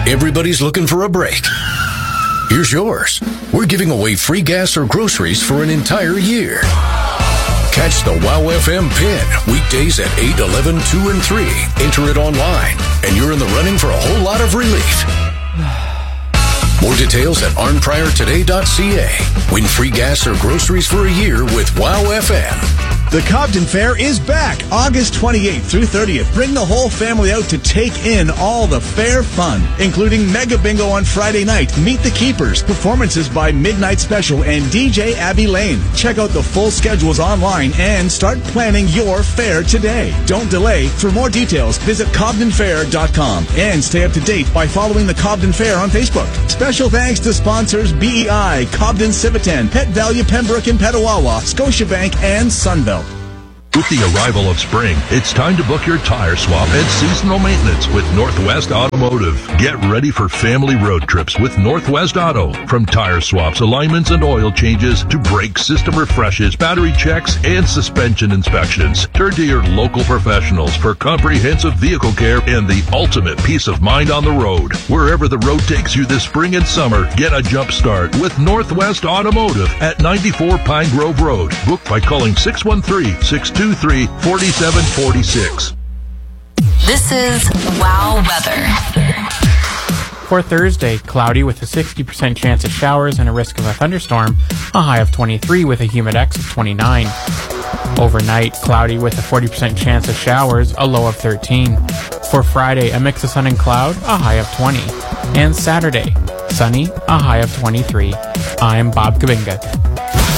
Everybody's looking for a break. Here's yours. We're giving away free gas or groceries for an entire year. Catch the WOW FM Pin weekdays at 8, 11, 2, and 3. Enter it online, and you're in the running for a whole lot of relief. More details at arnpriortoday.ca. Win free gas or groceries for a year with WOW FM. The Cobden Fair is back August 28th through 30th. Bring the whole family out to take in all the fair fun, including Mega Bingo on Friday night, Meet the Keepers, performances by Midnight Special, and DJ Abby Lane. Check out the full schedules online and start planning your fair today. Don't delay. For more details, visit CobdenFair.com and stay up to date by following the Cobden Fair on Facebook. Special thanks to sponsors BEI, Cobden Civitan, Pet Value Pembroke and Petawawa, Scotiabank, and Sunbelt. With the arrival of spring, it's time to book your tire swap and seasonal maintenance with Northwest Automotive. Get ready for family road trips with Northwest Auto. From tire swaps, alignments, and oil changes to brake system refreshes, battery checks, and suspension inspections. Turn to your local professionals for comprehensive vehicle care and the ultimate peace of mind on the road. Wherever the road takes you this spring and summer, get a jump start with Northwest Automotive at 94 Pine Grove Road. Book by calling 613-623-4746. This is WOW Weather. For Thursday, cloudy with a 60% chance of showers and a risk of a thunderstorm, a high of 23 with a humidex of 29. Overnight, cloudy with a 40% chance of showers, a low of 13. For Friday, a mix of sun and cloud, a high of 20. And Saturday, sunny, a high of 23. I'm Bob Kabinga.